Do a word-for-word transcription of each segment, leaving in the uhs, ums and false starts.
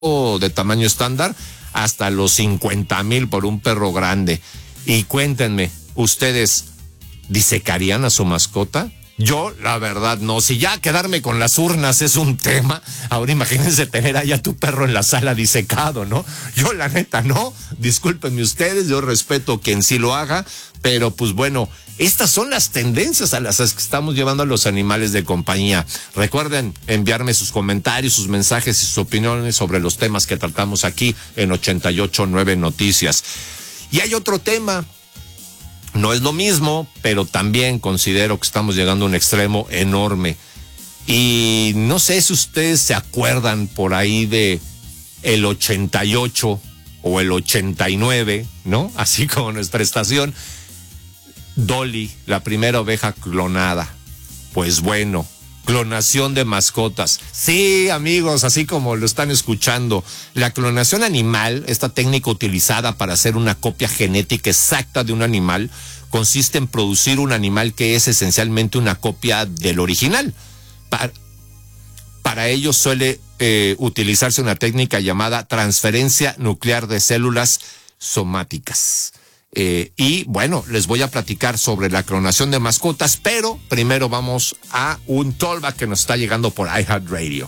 de tamaño estándar hasta los cincuenta mil por un perro grande. Y cuéntenme, ¿ustedes disecarían a su mascota? Yo, la verdad, no. Si ya quedarme con las urnas es un tema, ahora imagínense tener allá a tu perro en la sala disecado, ¿no? Yo, la neta, no. Discúlpenme ustedes, yo respeto quien sí lo haga, pero pues bueno, estas son las tendencias a las que estamos llevando a los animales de compañía. Recuerden enviarme sus comentarios, sus mensajes y sus opiniones sobre los temas que tratamos aquí en ochenta y ocho nueve Noticias. Y hay otro tema. No es lo mismo, pero también considero que estamos llegando a un extremo enorme. Y no sé si ustedes se acuerdan por ahí de el ochenta y ocho o el ochenta y nueve, ¿no? Así como nuestra estación. Dolly, la primera oveja clonada. Pues bueno, clonación de mascotas. Sí, amigos, así como lo están escuchando. La clonación animal, esta técnica utilizada para hacer una copia genética exacta de un animal, consiste en producir un animal que es esencialmente una copia del original. Para, para ello suele eh, utilizarse una técnica llamada transferencia nuclear de células somáticas. Eh, y bueno, les voy a platicar sobre la clonación de mascotas, pero primero vamos a un callback que nos está llegando por iHeartRadio.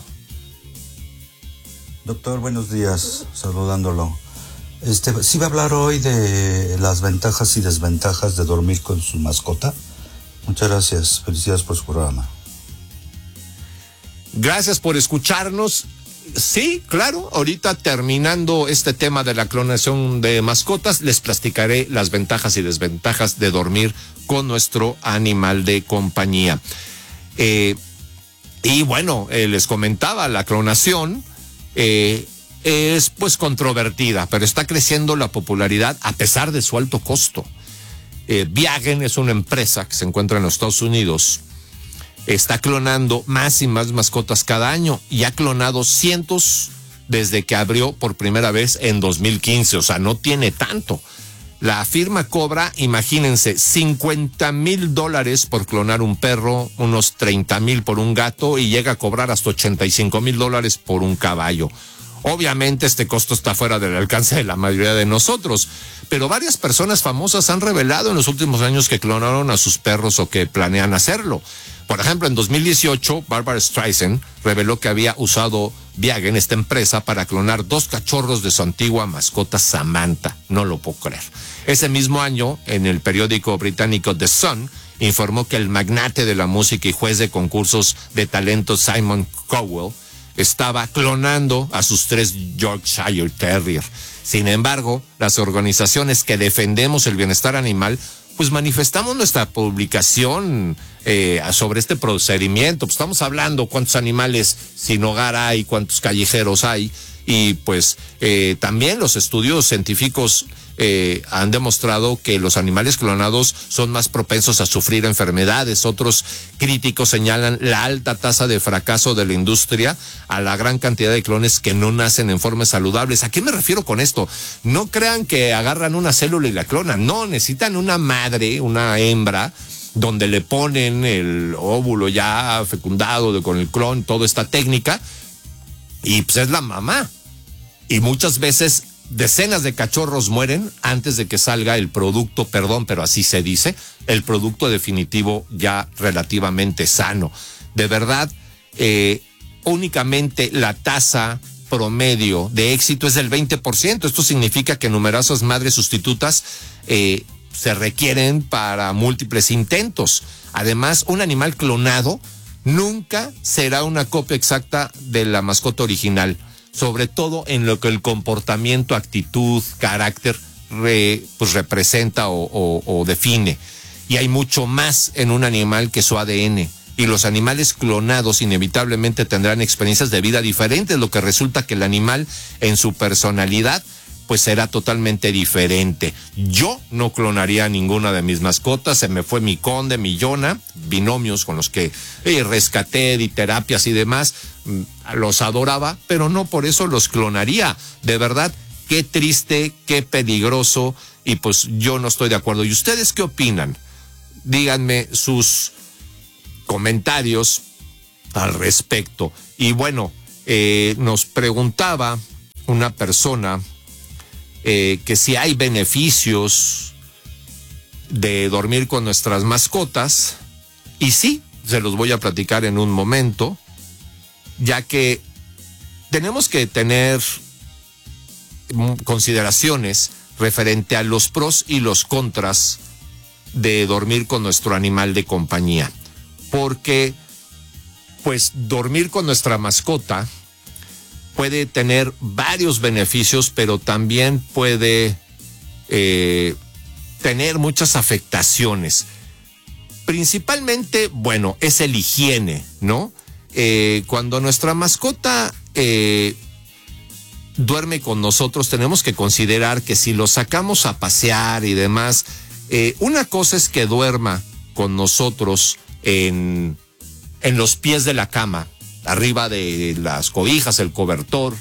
Doctor, buenos días, saludándolo. Este, ¿sí va a hablar hoy de las ventajas y desventajas de dormir con su mascota? Muchas gracias, felicidades por su programa. Gracias por escucharnos. Sí, claro, ahorita terminando este tema de la clonación de mascotas, les platicaré las ventajas y desventajas de dormir con nuestro animal de compañía. Eh, y bueno, eh, les comentaba, la clonación eh, es pues controvertida, pero está creciendo la popularidad a pesar de su alto costo. Eh, Viagen es una empresa que se encuentra en los Estados Unidos. Está clonando más y más mascotas cada año y ha clonado cientos desde que abrió por primera vez en dos mil quince, o sea, no tiene tanto. La firma cobra, imagínense, cincuenta mil dólares por clonar un perro, unos treinta mil por un gato y llega a cobrar hasta ochenta y cinco mil dólares por un caballo. Obviamente este costo está fuera del alcance de la mayoría de nosotros, pero varias personas famosas han revelado en los últimos años que clonaron a sus perros o que planean hacerlo. Por ejemplo, en dos mil dieciocho, Barbara Streisand reveló que había usado Viagen, esta empresa, para clonar dos cachorros de su antigua mascota Samantha. No lo puedo creer. Ese mismo año, en el periódico británico The Sun, informó que el magnate de la música y juez de concursos de talento Simon Cowell estaba clonando a sus tres Yorkshire Terrier. Sin embargo, las organizaciones que defendemos el bienestar animal pues manifestamos nuestra publicación eh, sobre este procedimiento. Pues estamos hablando cuántos animales sin hogar hay, cuántos callejeros hay, y pues eh, también los estudios científicos eh, han demostrado que los animales clonados son más propensos a sufrir enfermedades. Otros críticos señalan la alta tasa de fracaso de la industria a la gran cantidad de clones que no nacen en formas saludables. ¿A qué me refiero con esto? No crean que agarran una célula y la clonan. No, necesitan una madre, una hembra, donde le ponen el óvulo ya fecundado de, con el clon, toda esta técnica, y pues es la mamá. Y muchas veces decenas de cachorros mueren antes de que salga el producto, perdón, pero así se dice, el producto definitivo ya relativamente sano. De verdad, eh, únicamente la tasa promedio de éxito es del veinte por ciento. Esto significa que numerosas madres sustitutas eh, se requieren para múltiples intentos. Además, un animal clonado nunca será una copia exacta de la mascota original, sobre todo en lo que el comportamiento, actitud, carácter re, pues representa o, o, o define. Y hay mucho más en un animal que su A D N. Y los animales clonados inevitablemente tendrán experiencias de vida diferentes, lo que resulta que el animal en su personalidad pues será totalmente diferente. Yo no clonaría a ninguna de mis mascotas. Se me fue mi Conde, mi Yona, binomios con los que eh, rescaté, di terapias y demás. Los adoraba, pero no por eso los clonaría. De verdad, qué triste, qué peligroso, y pues yo no estoy de acuerdo. ¿Y ustedes qué opinan? Díganme sus comentarios al respecto. Y bueno, eh, nos preguntaba una persona eh, que si hay beneficios de dormir con nuestras mascotas, y sí, se los voy a platicar en un momento, ya que tenemos que tener consideraciones referente a los pros y los contras de dormir con nuestro animal de compañía, porque pues dormir con nuestra mascota puede tener varios beneficios, pero también puede eh, tener muchas afectaciones. Principalmente, bueno, es el higiene, ¿no? Eh, cuando nuestra mascota eh, duerme con nosotros, tenemos que considerar que si lo sacamos a pasear y demás, eh, una cosa es que duerma con nosotros en, en los pies de la cama, arriba de las cobijas, el cobertor,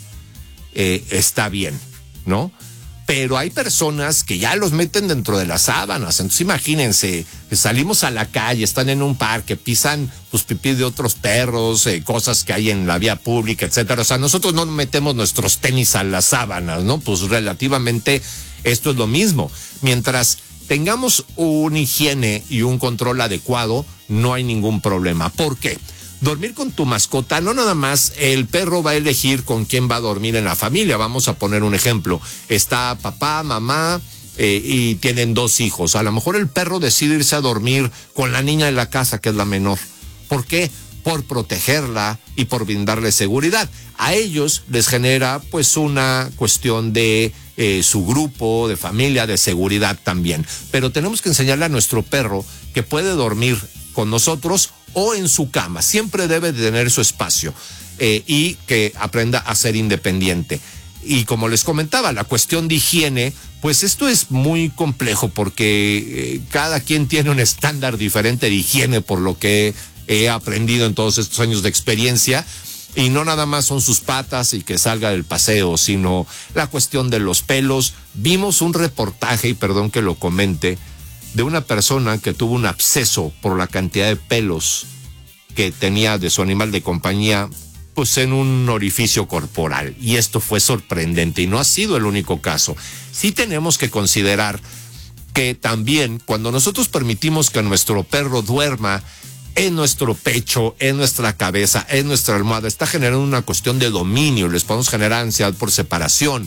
eh, está bien, ¿no? Pero hay personas que ya los meten dentro de las sábanas. Entonces imagínense, salimos a la calle, están en un parque, pisan pues pipí de otros perros, eh, cosas que hay en la vía pública, etcétera. O sea, nosotros no metemos nuestros tenis a las sábanas, ¿no? Pues relativamente esto es lo mismo. Mientras tengamos una higiene y un control adecuado, no hay ningún problema. ¿Por qué? Dormir con tu mascota, no nada más el perro va a elegir con quién va a dormir en la familia. Vamos a poner un ejemplo. Está papá, mamá eh, y tienen dos hijos. A lo mejor el perro decide irse a dormir con la niña de la casa, que es la menor. ¿Por qué? Por protegerla y por brindarle seguridad. A ellos les genera pues una cuestión de eh, su grupo, de familia, de seguridad también. Pero tenemos que enseñarle a nuestro perro que puede dormir con nosotros o en su cama, siempre debe de tener su espacio eh, y que aprenda a ser independiente. Y como les comentaba, la cuestión de higiene, pues esto es muy complejo porque eh, cada quien tiene un estándar diferente de higiene, por lo que he aprendido en todos estos años de experiencia. Y no nada más son sus patas y que salga del paseo, sino la cuestión de los pelos. Vimos un reportaje, y perdón que lo comente, de una persona que tuvo un absceso por la cantidad de pelos que tenía de su animal de compañía, pues en un orificio corporal. Y esto fue sorprendente y no ha sido el único caso. Sí tenemos que considerar que también cuando nosotros permitimos que nuestro perro duerma en nuestro pecho, en nuestra cabeza, en nuestra almohada, está generando una cuestión de dominio. Les podemos generar ansiedad por separación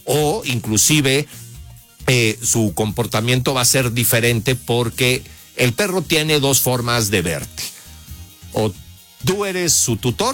o inclusive Eh, su comportamiento va a ser diferente porque el perro tiene dos formas de verte. O tú eres su tutor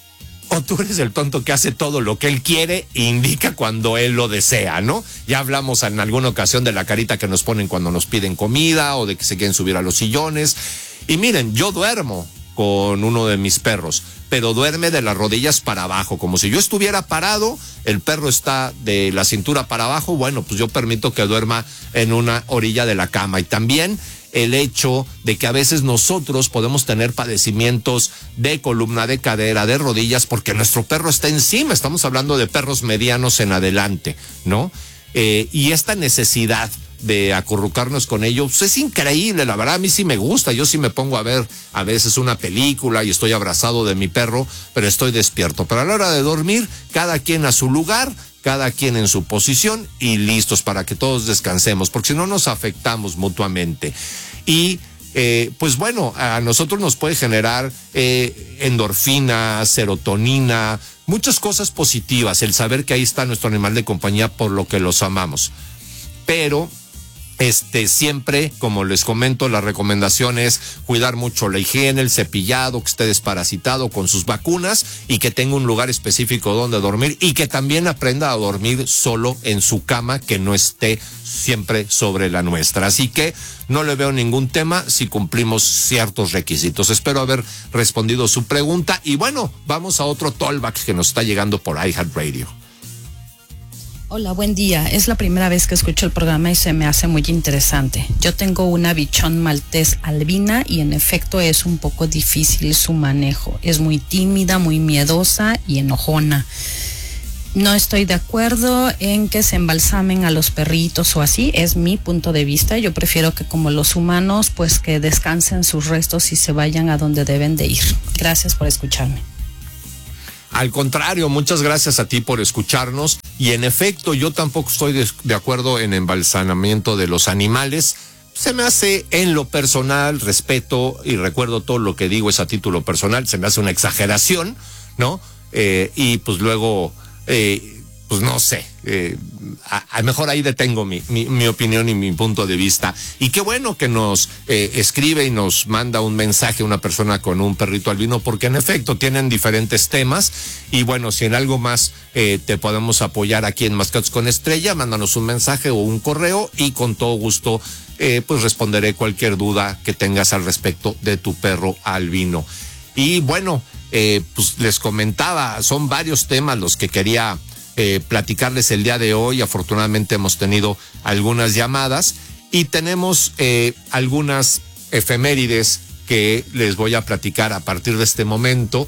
o tú eres el tonto que hace todo lo que él quiere e indica cuando él lo desea, ¿no? Ya hablamos en alguna ocasión de la carita que nos ponen cuando nos piden comida o de que se quieren subir a los sillones. Y miren, yo duermo con uno de mis perros, pero duerme de las rodillas para abajo, como si yo estuviera parado, el perro está de la cintura para abajo. Bueno, pues yo permito que duerma en una orilla de la cama. Y también el hecho de que a veces nosotros podemos tener padecimientos de columna, de cadera, de rodillas, porque nuestro perro está encima. Estamos hablando de perros medianos en adelante, ¿no? Eh, y esta necesidad de acurrucarnos con ellos, pues es increíble, la verdad a mí sí me gusta, yo sí me pongo a ver a veces una película y estoy abrazado de mi perro, pero estoy despierto. Pero a la hora de dormir, cada quien a su lugar, cada quien en su posición y listos para que todos descansemos, porque si no nos afectamos mutuamente. Y eh, pues bueno, a nosotros nos puede generar eh, endorfina, serotonina, muchas cosas positivas, el saber que ahí está nuestro animal de compañía por lo que los amamos. Pero Este, siempre, como les comento, la recomendación es cuidar mucho la higiene, el cepillado, que esté desparasitado con sus vacunas y que tenga un lugar específico donde dormir y que también aprenda a dormir solo en su cama, que no esté siempre sobre la nuestra. Así que no le veo ningún tema si cumplimos ciertos requisitos. Espero haber respondido su pregunta y bueno, vamos a otro tollback que nos está llegando por iHeartRadio. Hola, buen día. Es la primera vez que escucho el programa y se me hace muy interesante. Yo tengo una bichón maltés albina y en efecto es un poco difícil su manejo. Es muy tímida, muy miedosa y enojona. No estoy de acuerdo en que se embalsamen a los perritos o así, es mi punto de vista. Yo prefiero que como los humanos, pues que descansen sus restos y se vayan a donde deben de ir. Gracias por escucharme. Al contrario, muchas gracias a ti por escucharnos. Y en efecto, yo tampoco estoy de, de acuerdo en embalsamamiento de los animales. Se me hace, en lo personal, respeto y recuerdo todo lo que digo es a título personal, se me hace una exageración, ¿no? Eh, y pues luego, eh, pues no sé, eh, a, a mejor ahí detengo mi, mi, mi opinión y mi punto de vista. Y qué bueno que nos eh, escribe y nos manda un mensaje una persona con un perrito albino, porque en efecto tienen diferentes temas. Y bueno, si en algo más eh, te podemos apoyar aquí en Mascotas con Estrella, mándanos un mensaje o un correo y con todo gusto eh, pues responderé cualquier duda que tengas al respecto de tu perro albino. Y bueno, eh, pues les comentaba, son varios temas los que quería eh, platicarles el día de hoy. Afortunadamente hemos tenido algunas llamadas y tenemos eh, algunas efemérides que les voy a platicar a partir de este momento.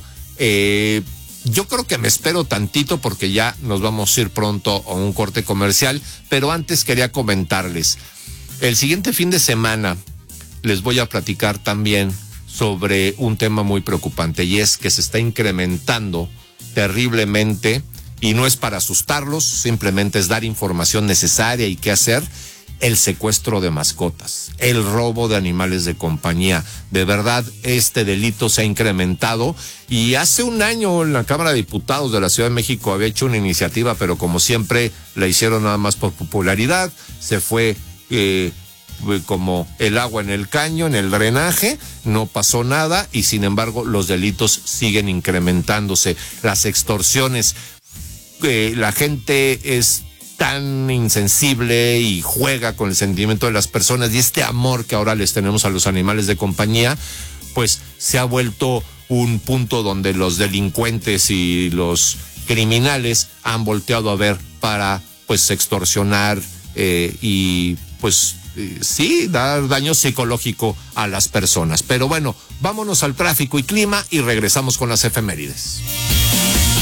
Eh, yo creo que me espero tantito porque ya nos vamos a ir pronto a un corte comercial, pero antes quería comentarles. El siguiente fin de semana les voy a platicar también sobre un tema muy preocupante, y es que se está incrementando terriblemente, y no es para asustarlos, simplemente es dar información necesaria y qué hacer: el secuestro de mascotas, el robo de animales de compañía. De verdad, este delito se ha incrementado, y hace un año en la Cámara de Diputados de la Ciudad de México había hecho una iniciativa, pero como siempre la hicieron nada más por popularidad, se fue eh, como el agua en el caño, en el drenaje, no pasó nada, y sin embargo los delitos siguen incrementándose. Las extorsiones, eh, la gente es tan insensible y juega con el sentimiento de las personas, y este amor que ahora les tenemos a los animales de compañía, pues se ha vuelto un punto donde los delincuentes y los criminales han volteado a ver para pues extorsionar eh, y pues eh, sí, dar daño psicológico a las personas. Pero bueno, vámonos al tráfico y clima y regresamos con las efemérides.